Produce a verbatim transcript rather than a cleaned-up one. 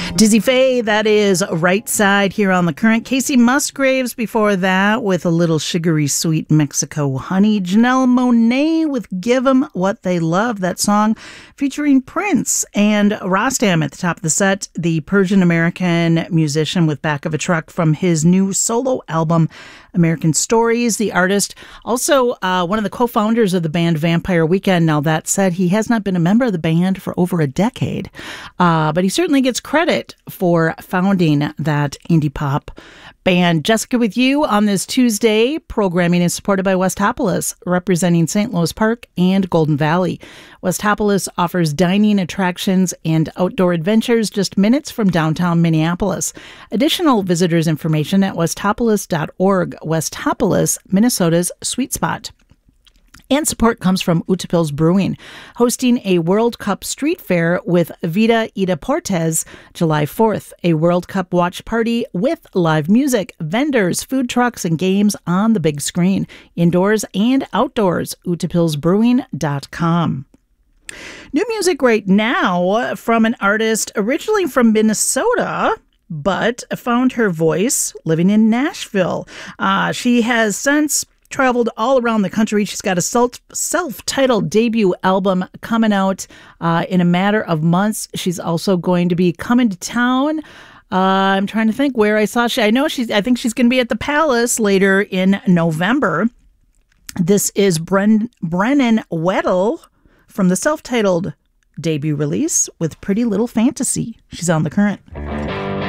Dizzy Faye, that is Right Side here on The Current. Casey Musgraves before that with a little sugary sweet Mexico honey. Janelle Monáe with Give 'Em What They Love, that song featuring Prince. And Rostam at the top of the set, the Persian-American musician with Back of a Truck from his new solo album, American Stories. The artist, also uh, one of the co-founders of the band Vampire Weekend. Now, that said, he has not been a member of the band for over a decade, uh, but he certainly gets credit for founding that indie pop band. Jessica with you on this Tuesday. Programming is supported by Westopolis, representing Saint Louis Park and Golden Valley. Westopolis offers dining, attractions, and outdoor adventures just minutes from downtown Minneapolis. Additional visitors information at westopolis dot org. Westopolis, Minnesota's sweet spot. And support comes from Utapils Brewing, hosting a World Cup street fair with Vida Ida Portes July fourth. A World Cup watch party with live music, vendors, food trucks, and games on the big screen, indoors and outdoors. utapils brewing dot com. New music right now from an artist originally from Minnesota, but found her voice living in Nashville. Uh, she has since traveled all around the country. She's got a self, self-titled debut album coming out uh, in a matter of months. She's also going to be coming to town. Uh, I'm trying to think where I saw she. I know she's. I think she's going to be at the Palace later in November. This is Bren, Brennan Weddle from the self-titled debut release with Pretty Little Fantasy. She's on The Current.